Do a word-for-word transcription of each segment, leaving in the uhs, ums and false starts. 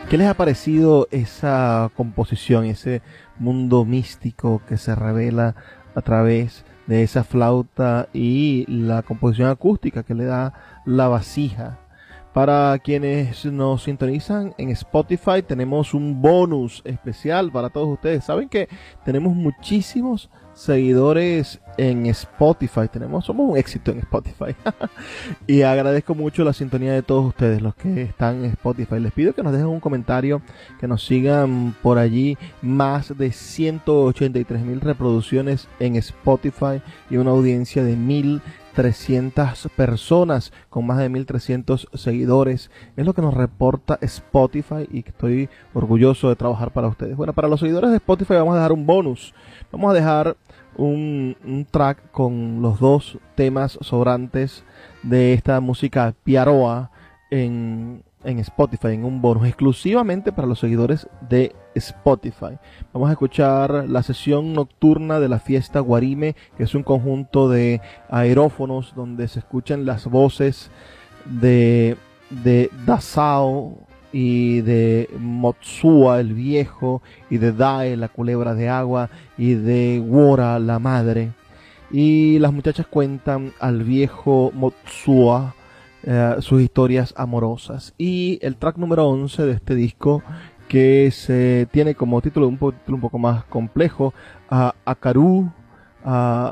¿Qué les ha parecido esa composición, ese mundo místico que se revela a través de esa flauta y la composición acústica que le da la vasija? Para quienes nos sintonizan en Spotify, tenemos un bonus especial para todos ustedes. Saben que tenemos muchísimos seguidores en Spotify. Tenemos, somos un éxito en Spotify. Y agradezco mucho la sintonía de todos ustedes, los que están en Spotify. Les pido que nos dejen un comentario, que nos sigan por allí. Más de ciento ochenta y tres mil reproducciones en Spotify y una audiencia de mil trescientas personas con más de mil trescientos seguidores. Es lo que nos reporta Spotify y estoy orgulloso de trabajar para ustedes. Bueno, para los seguidores de Spotify vamos a dejar un bonus. Vamos a dejar un, un track con los dos temas sobrantes de esta música Piaroa en, en Spotify, en un bonus exclusivamente para los seguidores de Spotify. Vamos a escuchar la sesión nocturna de la fiesta Guarime, que es un conjunto de aerófonos donde se escuchan las voces de, de Dasao y de Motsua el viejo, y de Dae la culebra de agua, y de Wora la madre. Y las muchachas cuentan al viejo Motsua eh, sus historias amorosas. Y el track número once de este disco, que se tiene como título un, po título un poco más complejo, uh, Akaru uh,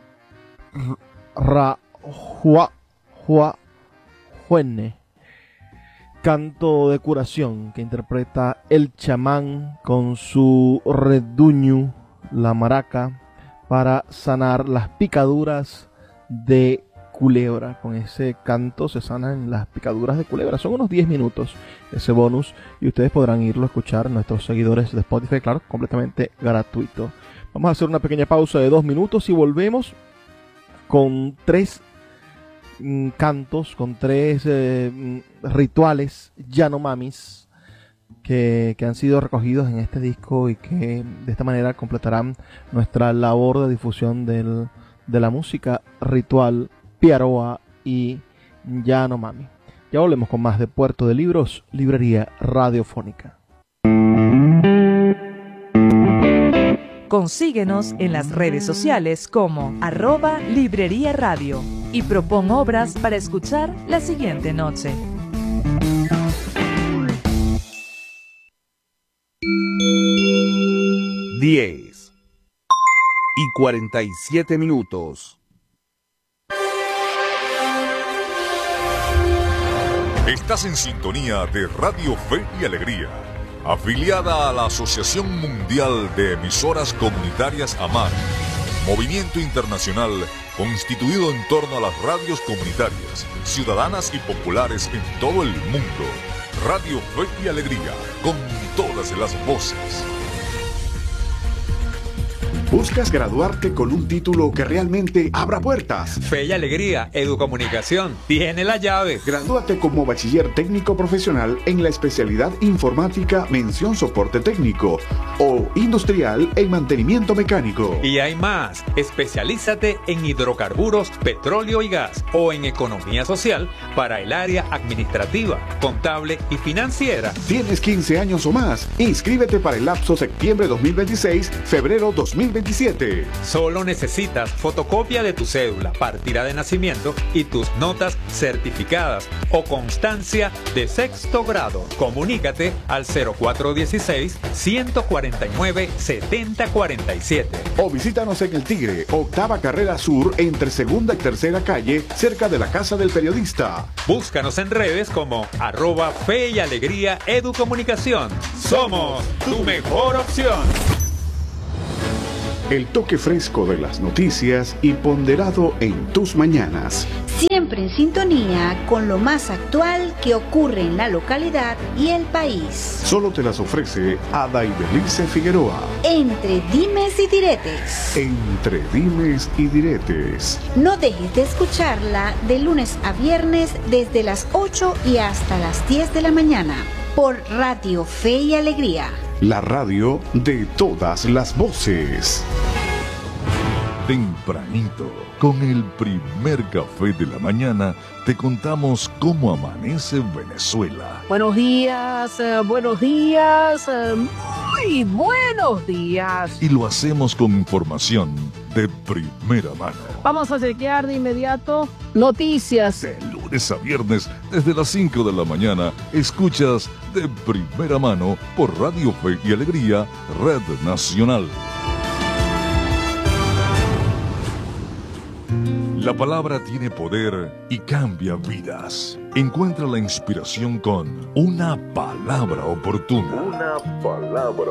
Ra Hua Hua Juene, canto de curación que interpreta el chamán con su reduño, la maraca, para sanar las picaduras de culebra. Con ese canto se sanan las picaduras de culebra. Son unos diez minutos ese bonus y ustedes podrán irlo a escuchar, nuestros seguidores de Spotify, claro, completamente gratuito. Vamos a hacer una pequeña pausa de dos minutos y volvemos con tres mm, cantos, con tres eh, mm, rituales Yanomamis que, que han sido recogidos en este disco y que de esta manera completarán nuestra labor de difusión del, de la música ritual Piaroa y Yanomami. Ya volvemos con más de Puerto de Libros, librería radiofónica. Consíguenos en las redes sociales como arroba librería radio y propon obras para escuchar la siguiente noche. diez y cuarenta y siete minutos. Estás en sintonía de Radio Fe y Alegría, afiliada a la Asociación Mundial de Emisoras Comunitarias AMAR, movimiento internacional constituido en torno a las radios comunitarias, ciudadanas y populares en todo el mundo. Radio Fe y Alegría, con todas las voces. ¿Buscas graduarte con un título que realmente abra puertas? Fe y Alegría, Educomunicación, tiene la llave. Gradúate como bachiller técnico profesional en la especialidad informática mención soporte técnico o industrial en mantenimiento mecánico. Y hay más, especialízate en hidrocarburos, petróleo y gas o en economía social para el área administrativa, contable y financiera. ¿Tienes quince años o más? Inscríbete para el lapso septiembre dos mil veintiséis, febrero dos mil veintisiete. Solo necesitas fotocopia de tu cédula, partida de nacimiento y tus notas certificadas o constancia de sexto grado. Comunícate al cero cuatro uno seis, uno cuatro nueve, siete cero cuatro siete. O visítanos en El Tigre, octava carrera sur, entre segunda y tercera calle, cerca de la Casa del Periodista. Búscanos en redes como arroba Fe y Alegría Educomunicación. Somos tu mejor opción. El toque fresco de las noticias y ponderado en tus mañanas. Siempre en sintonía con lo más actual que ocurre en la localidad y el país. Solo te las ofrece Ada Ibelice Figueroa. Entre dimes y diretes. Entre dimes y diretes. No dejes de escucharla de lunes a viernes desde las ocho y hasta las diez de la mañana por Radio Fe y Alegría. La radio de todas las voces. Tempranito, con el primer café de la mañana, te contamos cómo amanece Venezuela. Buenos días, eh, buenos días, eh, muy buenos días. Y lo hacemos con información de primera mano. Vamos a chequear de inmediato noticias. De lunes a viernes, desde las cinco de la mañana, escuchas de primera mano por Radio Fe y Alegría, Red Nacional. La palabra tiene poder y cambia vidas. Encuentra la inspiración con una palabra oportuna. Una palabra